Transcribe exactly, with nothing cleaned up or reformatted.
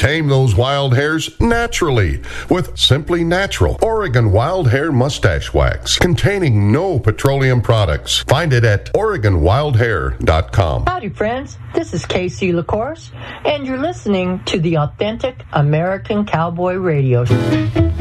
Tame those wild hairs naturally with Simply Natural Oregon Wild Hair Mustache Wax, containing no petroleum products. Find it at Oregon Wild Hair dot com. Howdy, friends. This is Casey LaCourse, and you're listening to the Authentic American Cowboy Radio Show.